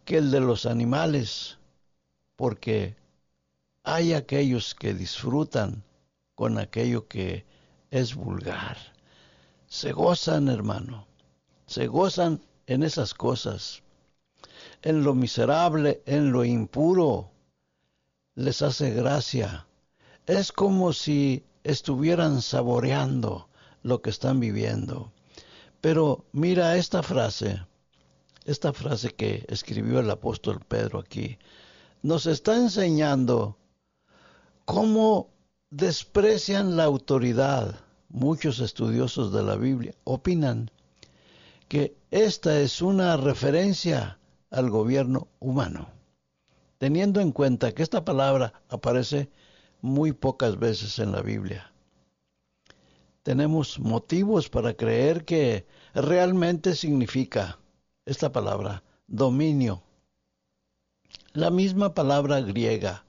que el de los animales, porque hay aquellos que disfrutan con aquello que es vulgar. Se gozan, hermano, se gozan en esas cosas, en lo miserable, en lo impuro, les hace gracia. Es como si estuvieran saboreando lo que están viviendo. Pero mira esta frase que escribió el apóstol Pedro aquí, nos está enseñando cómo desprecian la autoridad. Muchos estudiosos de la Biblia opinan que esta es una referencia al gobierno humano, teniendo en cuenta que esta palabra aparece muy pocas veces en la Biblia. Tenemos motivos para creer que realmente significa esta palabra dominio. La misma palabra griega,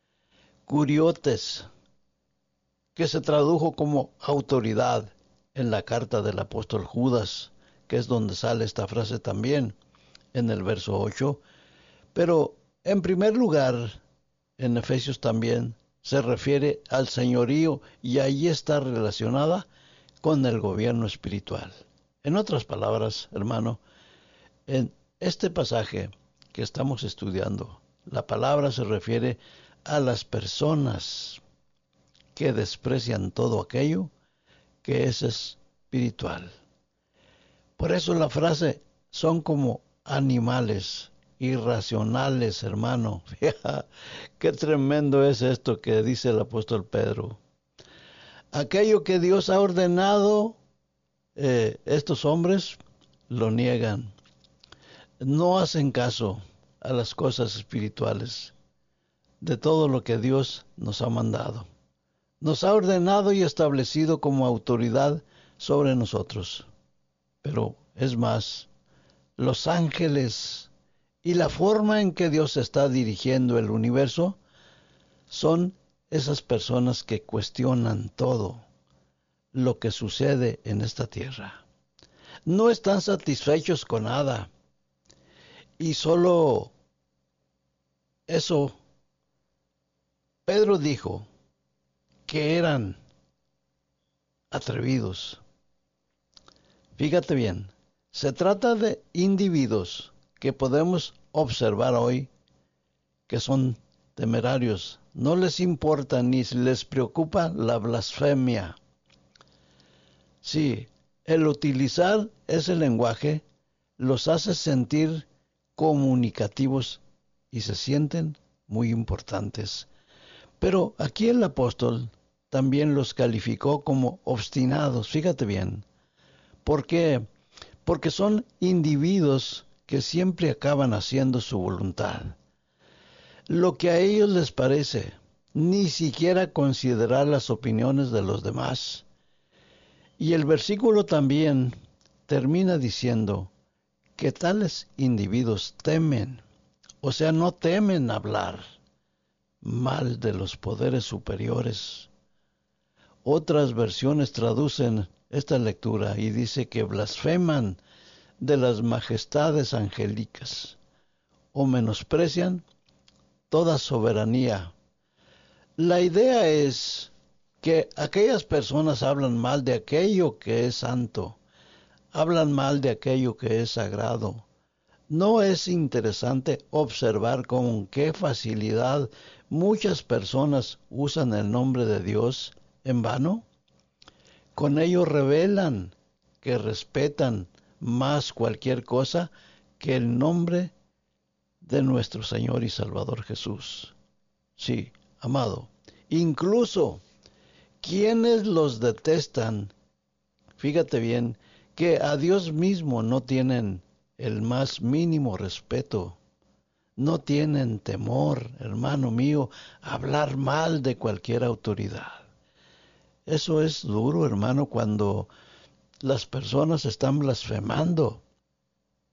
kuriotes, que se tradujo como autoridad en la carta del apóstol Judas, que es donde sale esta frase también, en el verso 8. Pero en primer lugar, en Efesios también se refiere al señorío y ahí está relacionada con el gobierno espiritual. En otras palabras, hermano, en este pasaje que estamos estudiando, la palabra se refiere a las personas que desprecian todo aquello que es espiritual. Por eso la frase son como animales irracionales, hermano. Qué tremendo es esto que dice el apóstol Pedro. Aquello que Dios ha ordenado, estos hombres lo niegan. No hacen caso a las cosas espirituales de todo lo que Dios nos ha mandado. Nos ha ordenado y establecido como autoridad sobre nosotros. Pero es más, los ángeles y la forma en que Dios está dirigiendo el universo son esas personas que cuestionan todo lo que sucede en esta tierra. No están satisfechos con nada. Y solo eso, Pedro dijo que eran atrevidos. Fíjate bien, se trata de individuos que podemos observar hoy que son temerarios. No les importa ni les preocupa la blasfemia. Sí, el utilizar ese lenguaje los hace sentir comunicativos y se sienten muy importantes. Pero aquí el apóstol también los calificó como obstinados, fíjate bien. ¿Por qué? Porque son individuos que siempre acaban haciendo su voluntad. Lo que a ellos les parece, ni siquiera considerar las opiniones de los demás. Y el versículo también termina diciendo que tales individuos temen, o sea, no temen hablar mal de los poderes superiores. Otras versiones traducen esta lectura y dice que blasfeman de las majestades angélicas o menosprecian toda soberanía. La idea es que aquellas personas hablan mal de aquello que es santo, hablan mal de aquello que es sagrado. ¿No es interesante observar con qué facilidad muchas personas usan el nombre de Dios en vano? Con ello revelan que respetan más cualquier cosa que el nombre de nuestro Señor y Salvador Jesús. Sí, amado, incluso quienes los detestan, fíjate bien, que a Dios mismo no tienen el más mínimo respeto, no tienen temor, hermano mío, a hablar mal de cualquier autoridad. Eso es duro, hermano, cuando las personas están blasfemando